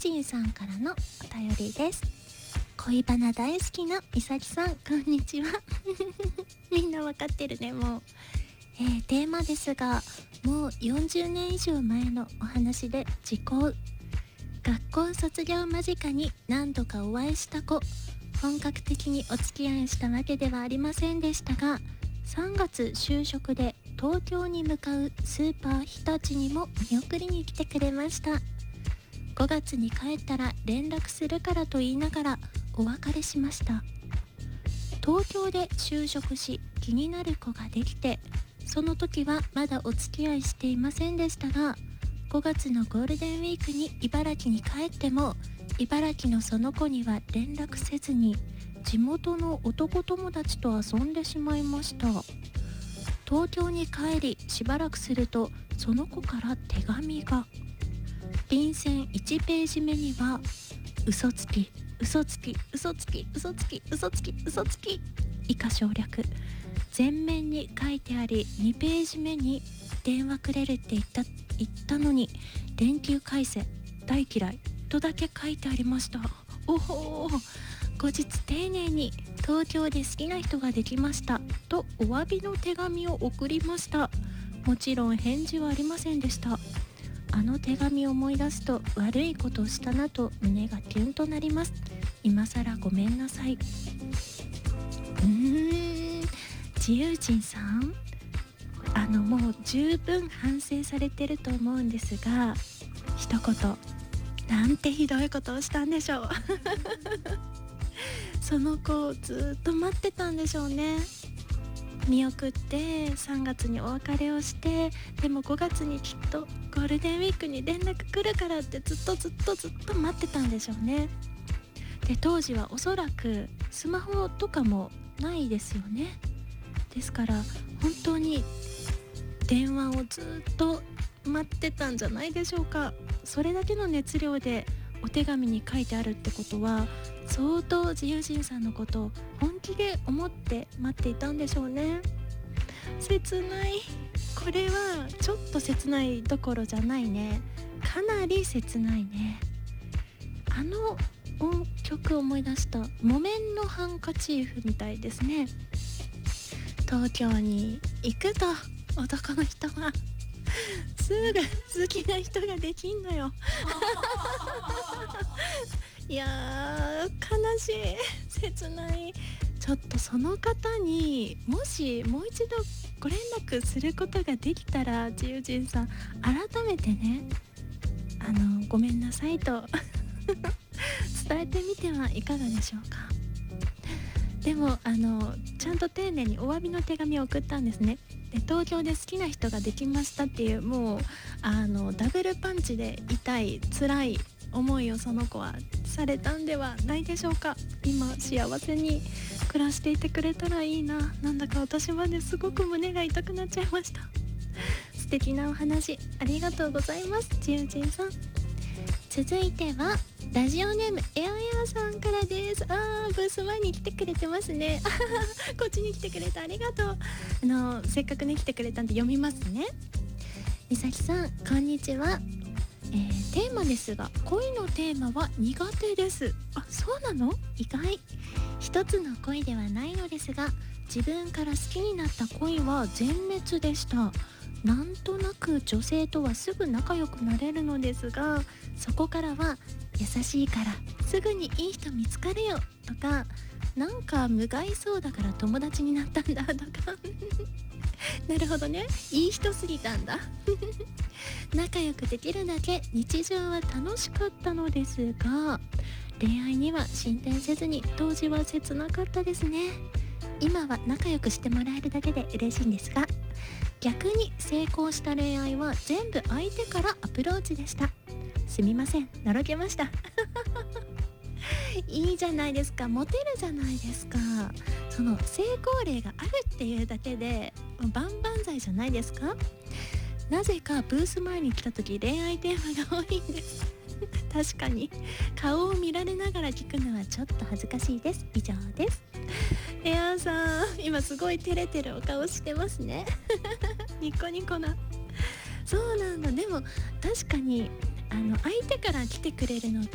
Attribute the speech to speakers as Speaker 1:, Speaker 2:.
Speaker 1: じんさんからのお便りです。恋バナ大好きなみさきさん、こんにちは。みんなわかってるね、もう。テーマですが、もう40年以上前のお話で時効。学校卒業間近に何度かお会いした子。本格的にお付き合いしたわけではありませんでしたが、3月就職で東京に向かうスーパー日立にも見送りに来てくれました。5月に帰ったら連絡するからと言いながらお別れしました。東京で就職し気になる子ができて、その時はまだお付き合いしていませんでしたが、5月のゴールデンウィークに茨城に帰っても茨城のその子には連絡せずに地元の男友達と遊んでしまいました。東京に帰りしばらくするとその子から手紙が。便箋1ページ目には嘘つき嘘つき嘘つき嘘つき嘘つき嘘つき以下省略全面に書いてあり、2ページ目に電話くれるって言ったのに連休改正大嫌いとだけ書いてありました。おほー、後日丁寧に東京で好きな人ができましたとお詫びの手紙を送りました。もちろん返事はありませんでした。あの手紙を思い出すと悪いことをしたなと胸がキュンとなります。今さらごめんなさい。自由人さん、もう十分反省されてると思うんですが、一言なんてひどいことをしたんでしょう。その子をずっと待ってたんでしょうね。見送って3月にお別れをして、でも5月にきっとゴールデンウィークに連絡来るからってずっと待ってたんでしょうね。で、当時はおそらくスマホとかもないですよね。ですから本当に電話をずっと待ってたんじゃないでしょうか。それだけの熱量でお手紙に書いてあるってことは、相当自由人さんのことを本気で思って待っていたんでしょうね。切ない。これはちょっと切ないどころじゃないね。かなり切ないね。あの曲を思い出した。木綿のハンカチーフみたいですね。東京に行くと男の人はすぐ好きな人ができんのよ。いやー、悲しい、切ない。ちょっとその方にもしもう一度ご連絡することができたら、自由人さん改めてね、ごめんなさいと伝えてみてはいかがでしょうか。でもちゃんと丁寧にお詫びの手紙を送ったんですね。で、東京で好きな人ができましたっていう、もうダブルパンチで痛い辛い思いをその子はされたんではないでしょうか。今幸せに暮らしていてくれたらいいな。なんだか私まですごく胸が痛くなっちゃいました。素敵なお話ありがとうございます、自由人さん。続いてはラジオネームエアエアさんからです。ブース前に来てくれてますね。こっちに来てくれてありがとう。せっかくね来てくれたんで読みますね。みさきさん、こんにちは。テーマですが、恋のテーマは苦手です。そうなの？意外。一つの恋ではないのですが、自分から好きになった恋は全滅でした。なんとなく女性とはすぐ仲良くなれるのですが、そこからは優しいからすぐにいい人見つかるよとか、なんか無害そうだから友達になったんだとか。なるほどね、いい人すぎたんだ。仲良くできるだけ日常は楽しかったのですが、恋愛には進展せずに当時は切なかったですね。今は仲良くしてもらえるだけで嬉しいんですが、逆に成功した恋愛は全部相手からアプローチでした。すみません、のろけました。いいじゃないですか、モテるじゃないですか。その成功例があるっていうだけで万々歳じゃないですか。なぜかブース前に来た時恋愛テーマが多いんです。確かに顔を見られながら聞くのはちょっと恥ずかしいです。以上です。エアーさん、今すごい照れてるお顔してますね。ニコニコな。そうなんだ。でも確かに相手から来てくれるのっ